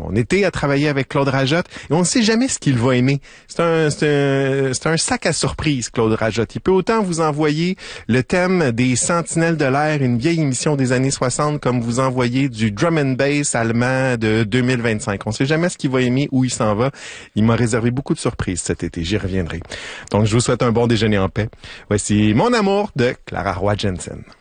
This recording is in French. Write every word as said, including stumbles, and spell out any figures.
mon été à travailler avec Claude Rajotte et on ne sait jamais ce qu'il va aimer. C'est un, c'est un, c'est un sac à surprise, Claude Rajotte. Il peut autant vous envoyer le thème des Sentinelles de l'air, une vieille émission des années soixante, comme vous envoyer du drum and bass allemand de deux mille vingt-cinq. On ne sait jamais ce qu'il va aimer, où il s'en va. Il m'a réservé beaucoup de surprises cet été. J'y reviendrai. Donc, je vous souhaite un bon déjeuner en paix. Voici Mon amour de Clara Roy Jensen.